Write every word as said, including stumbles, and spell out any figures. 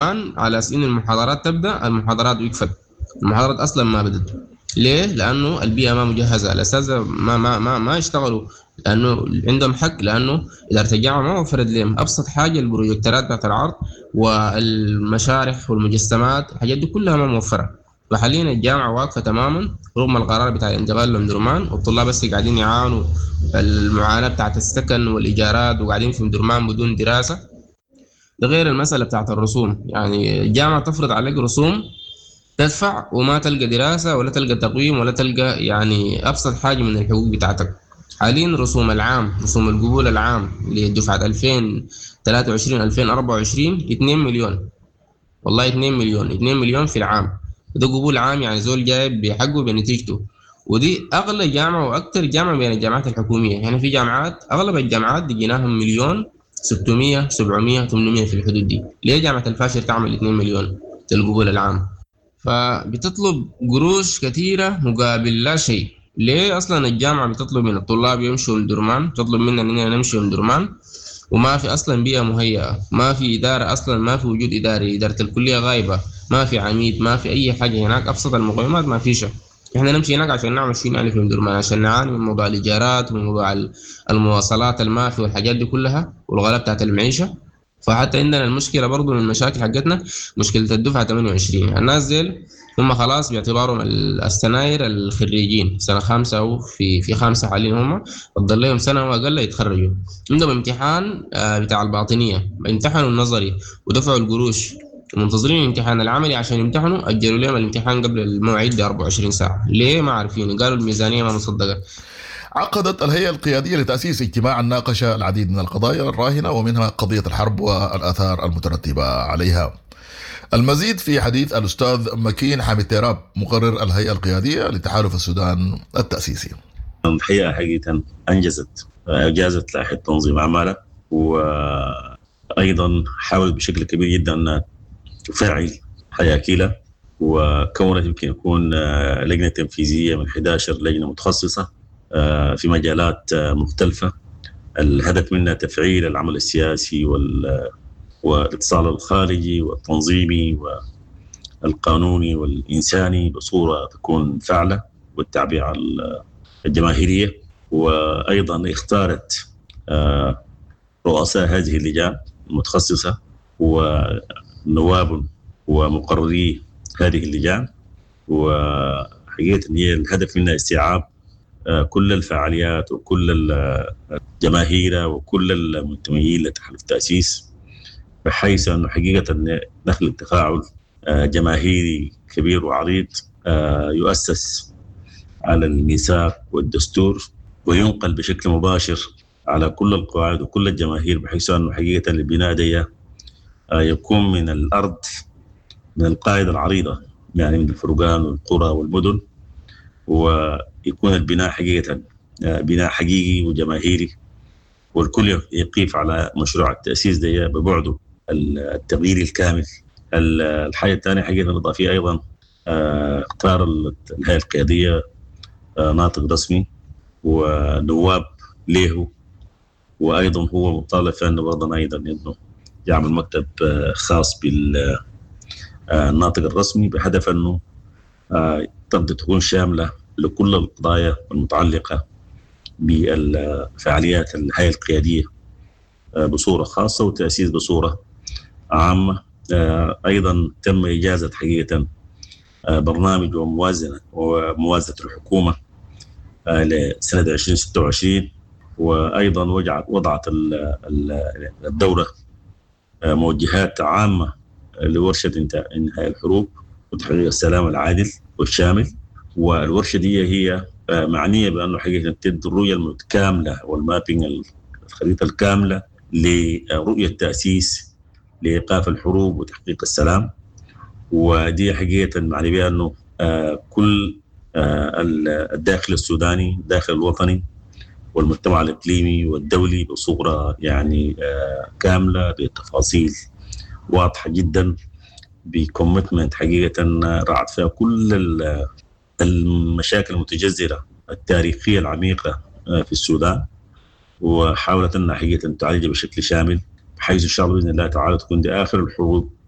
الآن على أساس إن المحاضرات تبدأ، المحاضرات وقفت، المحاضرات أصلا ما بدت. ليه؟ لأنه البيئة ما مجهزة، الأساتذة ما ما ما ما يشتغلوا لأنه عندهم حق، لأنه إدارة الجامعة ما وفرت لهم أبسط حاجة، البروجكتورات بتاعت العرض والمشارح والمجسمات، الحاجات دي كلها ما موفرة. فحاليا الجامعة واقفة تماما رغم القرار بتاع الانتقال لمدرمان، والطلاب بس قاعدين يعانوا المعاناة بتاعت السكن والإيجارات، وقاعدين في مدرمان بدون دراسة. ده غير المسألة بتاعت الرسوم، يعني الجامعة تفرض عليك رسوم تدفع وما تلقى دراسة ولا تلقى تقويم ولا تلقى يعني أبسط حاجة من الحقوق بتاعتك. حاليا رسوم العام، رسوم القبول العام لدفعة ألفين وثلاثة وعشرين ألفين وأربعة وعشرين اثنين مليون، والله اثنين مليون، اثنين مليون في العام. ده قبول عام، يعني زول جايب بحقه بنتيجته. ودي أغلى جامعة وأكثر جامعة بين الجامعات الحكومية. يعني في جامعات أغلب الجامعات لقيناهم مليون ستمية سبعمية ثمانمية في الحدود دي. ليه جامعة الفاشر تعمل اثنين مليون القبول العام؟ فبتطلب قروش كثيرة مقابل لا شيء. ليه أصلا الجامعة بتطلب من الطلاب يمشوا لدرمان، تطلب منا إننا نمشي لدرمان وما في أصلا بيئة مهيئة، ما في إدارة أصلا، ما في وجود إداري، إدارة الكلية غايبة، ما في عميد، ما في أي حاجة هناك، أبسط المقومات ما فيش. إحنا نمشي هناك عشان نعمل شيء يعني في درمان، عشان نعاني من موضوع الإيجارات ومن موضوع المواصلات الما في والحاجات دي كلها والغلاء بتاعت المعيشة. فحتى عندنا المشكلة برضو من المشاكل حقتنا مشكلة الدفعة ثمانية وعشرين. الناس ديل هم خلاص باعتبارهم السناير الخريجين سنة خامسة أو في في خامسة حاليا، هم فضل لهم سنة وأقل يتخرجوا. عندهم امتحان بتاع الباطنية، امتحنوا النظري ودفعوا القروش ومنتظرين الامتحان العملي عشان يمتحنوا، أجلوا لهم الامتحان قبل الموعد ب أربعة وعشرين ساعة. ليه؟ ما عارفين، قالوا الميزانية ما مصدقة. عقدت الهيئة القيادية لتأسيس اجتماعا ناقش العديد من القضايا الراهنة ومنها قضية الحرب والآثار المترتبة عليها. المزيد في حديث الأستاذ مكين حامد تيراب مقرر الهيئة القيادية لتحالف السودان التأسيسي. الحقيقة حقيقة أنجزت أجازت لائحة تنظيم أعمالها، وأيضا حاولت بشكل كبير جدا أن تفعل حياكيلة، وكونت يمكن يكون لجنة تنفيذية من إحدى عشرة لجنة متخصصة في مجالات مختلفة. الهدف منها تفعيل العمل السياسي والاتصال الخارجي والتنظيمي والقانوني والإنساني بصورة تكون فعلة، والتعبير عن الجماهيرية. وأيضا اختارت رؤساء هذه اللجان المتخصصة ونواب ومقرري هذه اللجان، وحقيقة هي الهدف منها استيعاب كل الفعاليات وكل الجماهير وكل المنتمين لتحالف التأسيس، بحيث أنه حقيقة نخلق تفاعل جماهيري كبير وعريض يؤسس على الميثاق والدستور، وينقل بشكل مباشر على كل القواعد وكل الجماهير، بحيث أنه حقيقة البناء دي يكون من الأرض، من القاعدة العريضة، يعني من الفرقان والقرى والمدن، ويكون البناء حقيقة بناء حقيقي وجماهيري، والكل يقيف على مشروع التأسيس ده ببعده التغيير الكامل. الحاجة الثانية حقيقة الإضافية أيضا اختار الهيئة القيادية ناطق رسمي ونواب له، وأيضا هو مطالب أنه برضه أيضا أنه يعمل مكتب خاص بالناطق الرسمي، بهدف أنه تبدأ تكون شاملة لكل القضايا المتعلقة بالفعاليات الهيئة القيادية بصورة خاصة والتأسيس بصورة عامة. أيضا تم إجازة حقيقة برنامج وموازنة وموازنة الحكومة لسنة عشرين ستة وعشرين، وأيضا وضعت الدولة موجهات عامة لورشة انهاء الحروب وتحقيق السلام العادل والشامل. والورشة دي هي معنية بأنه حقيقة تدي الرؤية المتكاملة والمابينج الخريطة الكاملة لرؤية التأسيس لإيقاف الحروب وتحقيق السلام. ودي حقيقة معني بها أنه كل الداخل السوداني، الداخل الوطني والمجتمع الإقليمي والدولي بصورة يعني كاملة بتفاصيل واضحة جدا، بكوميتمنت حقيقة رعت فيها كل المشاكل المتجذرة التاريخية العميقة في السودان، وحاولت أنها حقيقة تعالج بشكل شامل، بحيث إن شاء الله بإذن الله تعالى تكون دي آخر الحروب